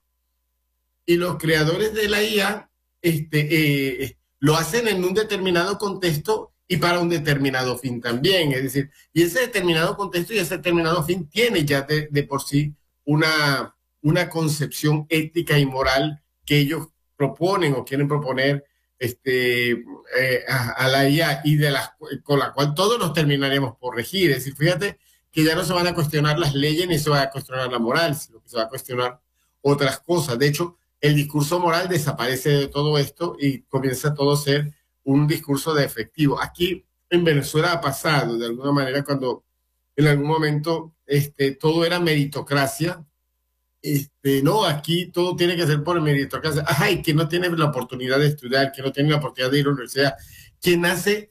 Y los creadores de la I A este, eh, lo hacen en un determinado contexto y para un determinado fin también. Es decir, y ese determinado contexto y ese determinado fin tiene ya de, de por sí una, una concepción ética y moral que ellos proponen o quieren proponer este, eh, a, a la I A y de las, con la cual todos nos terminaremos por regir. Es decir, fíjate que ya no se van a cuestionar las leyes ni se va a cuestionar la moral, sino que se va a cuestionar otras cosas. De hecho, el discurso moral desaparece de todo esto y comienza todo a ser un discurso de efectivo. Aquí en Venezuela ha pasado de alguna manera cuando en algún momento este, todo era meritocracia. Este, no, aquí todo tiene que ser por meritocracia. Ay, que no tiene la oportunidad de estudiar, que no tiene la oportunidad de ir a la universidad, que nace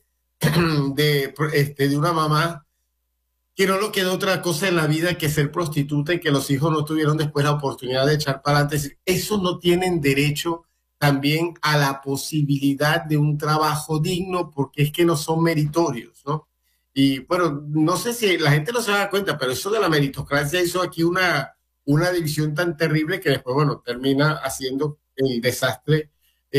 de, este, de una mamá que no le quedó otra cosa en la vida que ser prostituta y que los hijos no tuvieron después la oportunidad de echar para adelante. Esos no tienen derecho también a la posibilidad de un trabajo digno porque es que no son meritorios, ¿no? Y bueno, no sé si la gente no se da cuenta, pero eso de la meritocracia hizo aquí una, una división tan terrible que después, bueno, termina haciendo el desastre,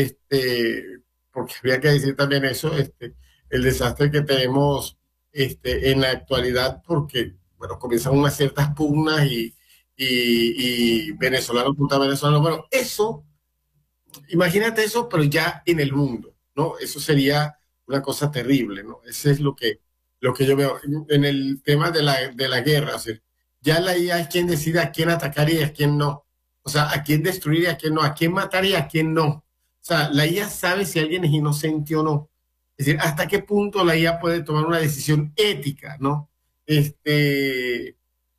este, porque había que decir también eso, este, el desastre que tenemos Este, en la actualidad, porque, bueno, comienzan unas ciertas pugnas y, y, y venezolano contra venezolano. Bueno, eso, imagínate eso, pero ya en el mundo, ¿no? Eso sería una cosa terrible, ¿no? Ese es lo que, lo que yo veo en el tema de la, de la guerra. O sea, ya la I A es quien decide a quién atacar y a quién no. O sea, a quién destruir y a quién no, a quién matar y a quién no. O sea, la I A sabe si alguien es inocente o no. Es decir, hasta qué punto la I A puede tomar una decisión ética, ¿no? Este,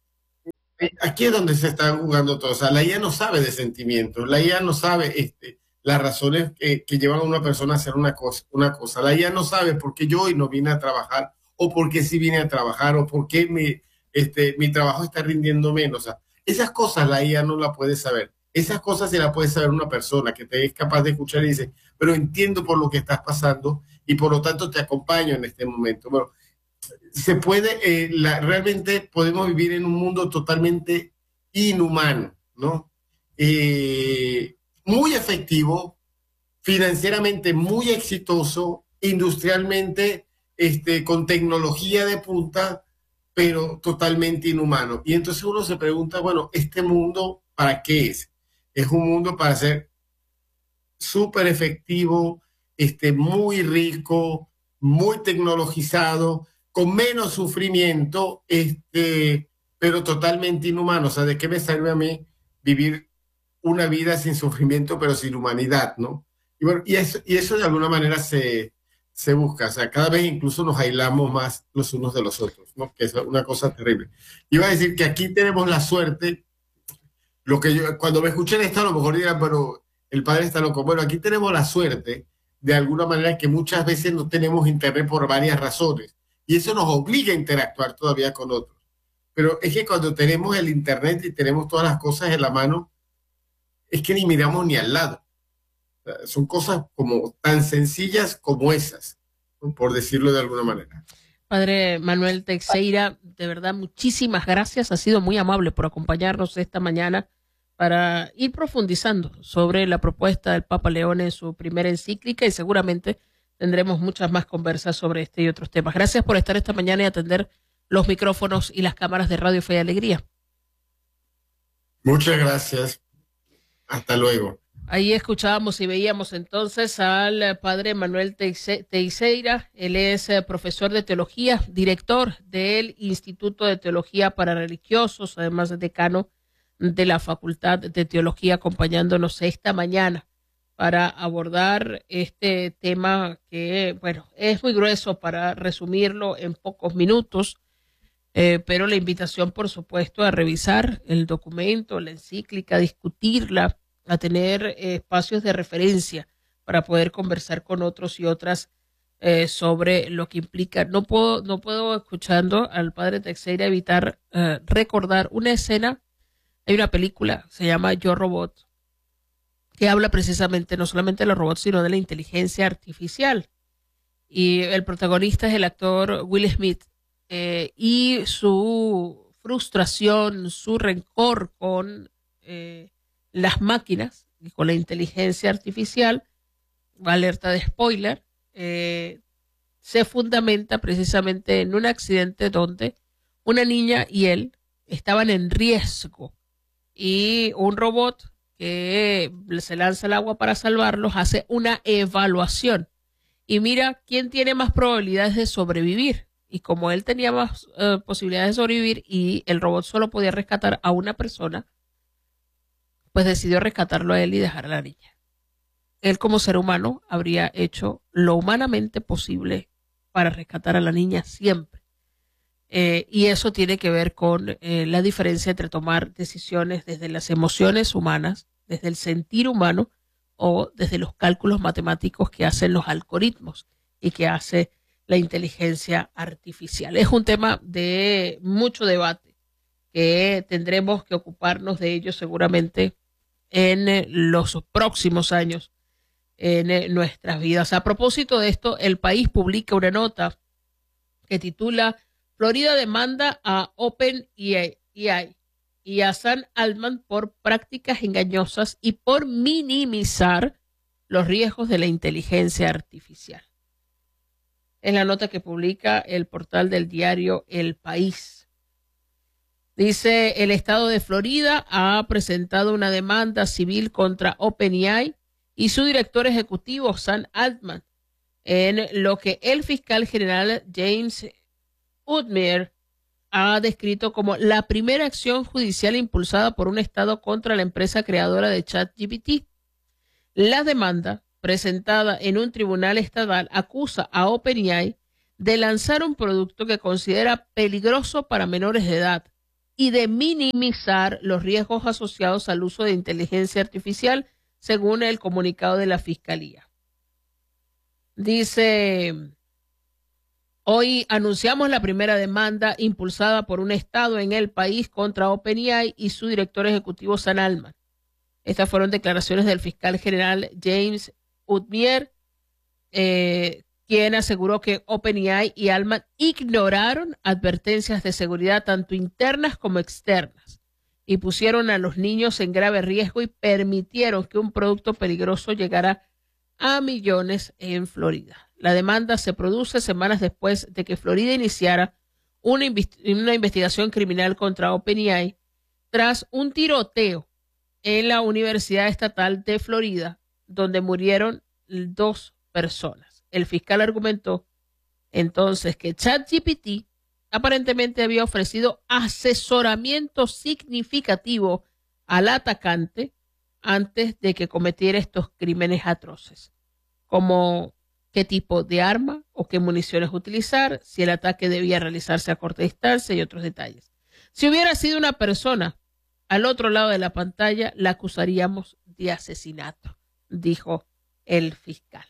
aquí es donde se está jugando todo. O sea, la I A no sabe de sentimientos, la I A no sabe este, las razones que, que llevan a una persona a hacer una cosa, una cosa. La I A no sabe por qué yo hoy no vine a trabajar, o por qué sí vine a trabajar, o por qué mi, este, mi trabajo está rindiendo menos. O sea, esas cosas la I A no la puede saber. Esas cosas se las puede saber una persona que te es capaz de escuchar y dice, pero entiendo por lo que estás pasando y por lo tanto te acompaño en este momento. Bueno, se puede, eh, la, realmente podemos vivir en un mundo totalmente inhumano, ¿no? Eh, muy efectivo, financieramente muy exitoso, industrialmente este, con tecnología de punta, pero totalmente inhumano. Y entonces uno se pregunta, bueno, ¿este mundo para qué es? Es un mundo para ser súper efectivo, este, muy rico, muy tecnologizado, con menos sufrimiento, este, pero totalmente inhumano. O sea, ¿de qué me sirve a mí vivir una vida sin sufrimiento, pero sin humanidad, ¿no? Y bueno, y eso, y eso de alguna manera se, se busca, o sea, cada vez incluso nos aislamos más los unos de los otros, ¿no? Que es una cosa terrible. Iba a decir que aquí tenemos la suerte, lo que yo, cuando me escuchen esto a lo mejor dirán, pero el padre está loco. Bueno, aquí tenemos la suerte, de alguna manera, que muchas veces no tenemos internet por varias razones, y eso nos obliga a interactuar todavía con otros. Pero es que cuando tenemos el internet y tenemos todas las cosas en la mano, es que ni miramos ni al lado. Son cosas como tan sencillas como esas, ¿no? Por decirlo de alguna manera. Padre Manuel Teixeira, de verdad, muchísimas gracias. Ha sido muy amable por acompañarnos esta mañana para ir profundizando sobre la propuesta del Papa León en su primera encíclica, y seguramente tendremos muchas más conversas sobre este y otros temas. Gracias por estar esta mañana y atender los micrófonos y las cámaras de Radio Fe y Alegría. Muchas gracias. Hasta luego. Ahí escuchábamos y veíamos entonces al padre Manuel Teixeira. Él es profesor de teología, director del Instituto de Teología para Religiosos, además de decano de la Facultad de Teología, acompañándonos esta mañana para abordar este tema que, bueno, es muy grueso para resumirlo en pocos minutos, eh, pero la invitación, por supuesto, a revisar el documento, la encíclica, a discutirla, a tener eh, espacios de referencia para poder conversar con otros y otras eh, sobre lo que implica. No puedo, no puedo escuchando al padre Teixeira evitar eh, recordar una escena. Hay una película, se llama Yo Robot, que habla precisamente no solamente de los robots, sino de la inteligencia artificial. Y el protagonista es el actor Will Smith, eh, y su frustración, su rencor con eh, las máquinas y con la inteligencia artificial, alerta de spoiler, eh, se fundamenta precisamente en un accidente donde una niña y él estaban en riesgo, y un robot que se lanza al agua para salvarlos hace una evaluación y mira quién tiene más probabilidades de sobrevivir. Y como él tenía más uh, posibilidades de sobrevivir y el robot solo podía rescatar a una persona, pues decidió rescatarlo a él y dejar a la niña. Él como ser humano habría hecho lo humanamente posible para rescatar a la niña siempre. Eh, y eso tiene que ver con eh, la diferencia entre tomar decisiones desde las emociones humanas, desde el sentir humano, o desde los cálculos matemáticos que hacen los algoritmos y que hace la inteligencia artificial. Es un tema de mucho debate que tendremos que ocuparnos de ello seguramente en los próximos años en nuestras vidas. A propósito de esto, El País publica una nota que titula Florida demanda a OpenAI y a Sam Altman por prácticas engañosas y por minimizar los riesgos de la inteligencia artificial. Es la nota que publica el portal del diario El País. Dice, el estado de Florida ha presentado una demanda civil contra OpenAI y su director ejecutivo, Sam Altman, en lo que el fiscal general James Udmir ha descrito como la primera acción judicial impulsada por un estado contra la empresa creadora de ChatGPT. La demanda, presentada en un tribunal estatal, acusa a OpenAI de lanzar un producto que considera peligroso para menores de edad y de minimizar los riesgos asociados al uso de inteligencia artificial, según el comunicado de la Fiscalía. Dice, hoy anunciamos la primera demanda impulsada por un estado en el país contra OpenAI y su director ejecutivo Sam Altman. Estas fueron declaraciones del fiscal general James Udmir, eh, quien aseguró que OpenAI y Altman ignoraron advertencias de seguridad tanto internas como externas y pusieron a los niños en grave riesgo y permitieron que un producto peligroso llegara a millones en Florida. La demanda se produce semanas después de que Florida iniciara una, invest- una investigación criminal contra OpenAI tras un tiroteo en la Universidad Estatal de Florida, donde murieron dos personas. El fiscal argumentó entonces que ChatGPT aparentemente había ofrecido asesoramiento significativo al atacante antes de que cometiera estos crímenes atroces, como qué tipo de arma o qué municiones utilizar, si el ataque debía realizarse a corta distancia y otros detalles. Si hubiera sido una persona al otro lado de la pantalla, la acusaríamos de asesinato, dijo el fiscal.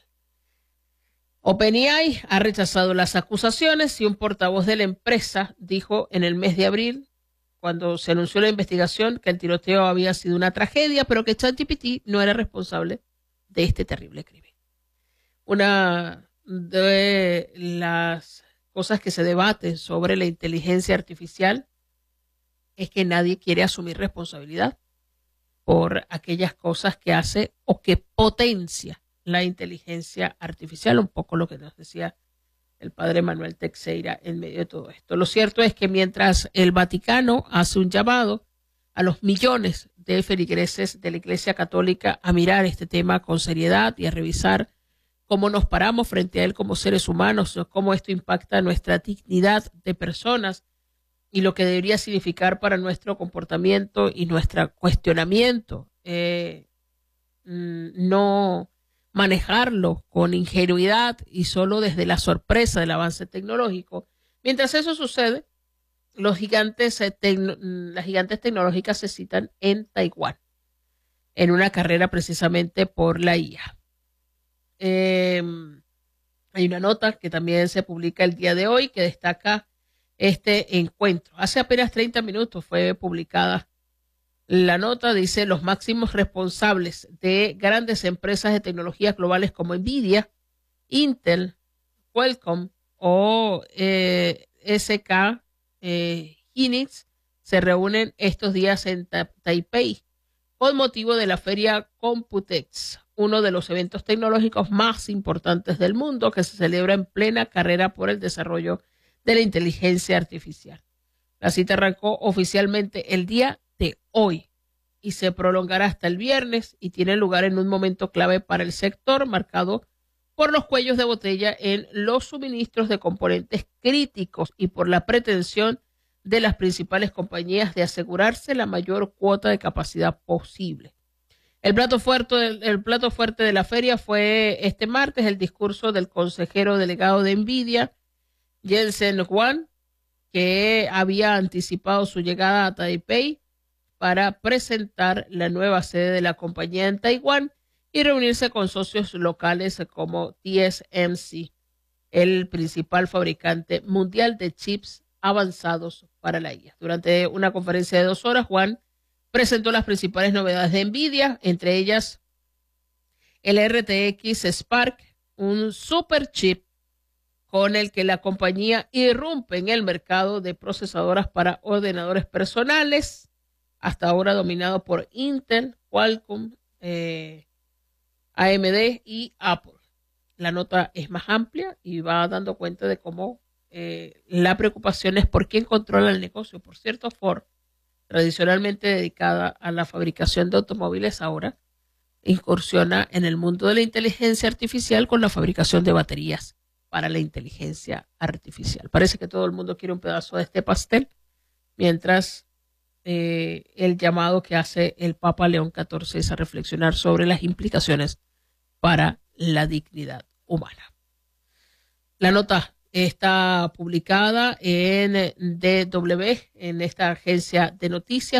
OpenAI ha rechazado las acusaciones y un portavoz de la empresa dijo en el mes de abril, cuando se anunció la investigación, que el tiroteo había sido una tragedia, pero que ChatGPT no era responsable de este terrible crimen. Una de las cosas que se debaten sobre la inteligencia artificial es que nadie quiere asumir responsabilidad por aquellas cosas que hace o que potencia la inteligencia artificial, un poco lo que nos decía el padre Manuel Teixeira en medio de todo esto. Lo cierto es que mientras el Vaticano hace un llamado a los millones de feligreses de la Iglesia Católica a mirar este tema con seriedad y a revisar cómo nos paramos frente a él como seres humanos, cómo esto impacta nuestra dignidad de personas y lo que debería significar para nuestro comportamiento y nuestro cuestionamiento, eh, no manejarlo con ingenuidad y solo desde la sorpresa del avance tecnológico. Mientras eso sucede, los gigantes, eh, tecno, las gigantes tecnológicas se citan en Taiwán, en una carrera precisamente por la I A. Eh, hay una nota que también se publica el día de hoy que destaca este encuentro. Hace apenas treinta minutos fue publicada la nota. Dice: los máximos responsables de grandes empresas de tecnologías globales como Nvidia, Intel, Qualcomm o eh, S K eh, Hynix se reúnen estos días en Ta- Taipei con motivo de la feria Computex, uno de los eventos tecnológicos más importantes del mundo que se celebra en plena carrera por el desarrollo de la inteligencia artificial. La cita arrancó oficialmente el día de hoy y se prolongará hasta el viernes y tiene lugar en un momento clave para el sector, marcado por los cuellos de botella en los suministros de componentes críticos y por la pretensión de las principales compañías de asegurarse la mayor cuota de capacidad posible. El plato fuerte, el plato fuerte de la feria fue este martes el discurso del consejero delegado de Nvidia, Jensen Huang, que había anticipado su llegada a Taipei para presentar la nueva sede de la compañía en Taiwán y reunirse con socios locales como T S M C, el principal fabricante mundial de chips avanzados para la I A. Durante una conferencia de dos horas, Huang presentó las principales novedades de Nvidia, entre ellas el R T X Spark, un super chip con el que la compañía irrumpe en el mercado de procesadoras para ordenadores personales, hasta ahora dominado por Intel, Qualcomm, eh, A M D y Apple. La nota es más amplia y va dando cuenta de cómo eh, la preocupación es por quién controla el negocio. Por cierto, Ford, tradicionalmente dedicada a la fabricación de automóviles, ahora incursiona en el mundo de la inteligencia artificial con la fabricación de baterías para la inteligencia artificial. Parece que todo el mundo quiere un pedazo de este pastel, mientras eh, el llamado que hace el Papa León catorce es a reflexionar sobre las implicaciones para la dignidad humana. La nota está publicada en D W, en esta agencia de noticias.